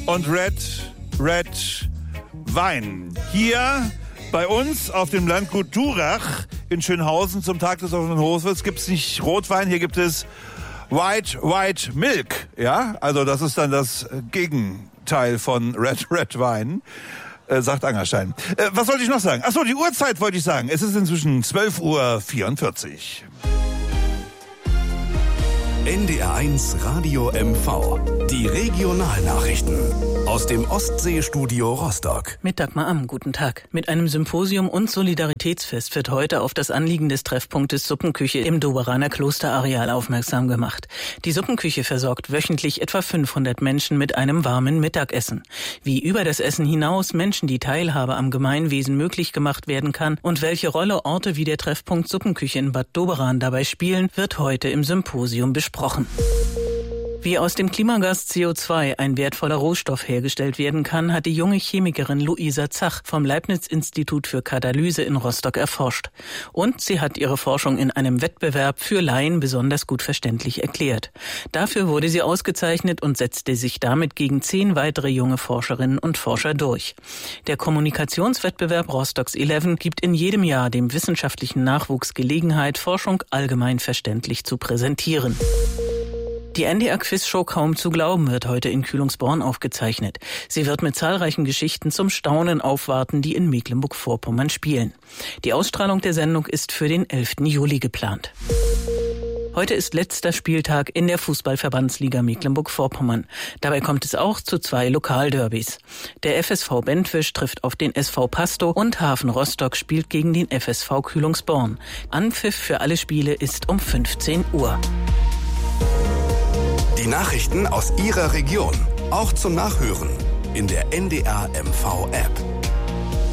und Red Wein. Hier bei uns auf dem Landgut Durach in Schönhausen zum Tag des offenen Hofes gibt es nicht Rotwein, hier gibt es White Milk. Ja, also das ist dann das Gegenteil von Red Wein. Sagt Angerstein. Was wollte ich noch sagen? Achso, die Uhrzeit wollte ich sagen. Es ist inzwischen 12:44 Uhr. NDR1 Radio MV. Die Regionalnachrichten aus dem Ostseestudio Rostock. Mit Dagmar Amm, guten Tag. Mit einem Symposium und Solidaritätsfest wird heute auf das Anliegen des Treffpunktes Suppenküche im Doberaner Klosterareal aufmerksam gemacht. Die Suppenküche versorgt wöchentlich etwa 500 Menschen mit einem warmen Mittagessen. Wie über das Essen hinaus Menschen die Teilhabe am Gemeinwesen möglich gemacht werden kann und welche Rolle Orte wie der Treffpunkt Suppenküche in Bad Doberan dabei spielen, wird heute im Symposium besprochen. Wie aus dem Klimagas CO2 ein wertvoller Rohstoff hergestellt werden kann, hat die junge Chemikerin Luisa Zach vom Leibniz-Institut für Katalyse in Rostock erforscht. Und sie hat ihre Forschung in einem Wettbewerb für Laien besonders gut verständlich erklärt. Dafür wurde sie ausgezeichnet und setzte sich damit gegen 10 weitere junge Forscherinnen und Forscher durch. Der Kommunikationswettbewerb Rostocks 11 gibt in jedem Jahr dem wissenschaftlichen Nachwuchs Gelegenheit, Forschung allgemein verständlich zu präsentieren. Die NDR-Quizshow Kaum zu glauben wird heute in Kühlungsborn aufgezeichnet. Sie wird mit zahlreichen Geschichten zum Staunen aufwarten, die in Mecklenburg-Vorpommern spielen. Die Ausstrahlung der Sendung ist für den 11. Juli geplant. Heute ist letzter Spieltag in der Fußballverbandsliga Mecklenburg-Vorpommern. Dabei kommt es auch zu 2 Lokalderbys. Der FSV Bentwisch trifft auf den SV Pastow und Hafen Rostock spielt gegen den FSV Kühlungsborn. Anpfiff für alle Spiele ist um 15 Uhr. Die Nachrichten aus Ihrer Region, auch zum Nachhören in der NDR MV App.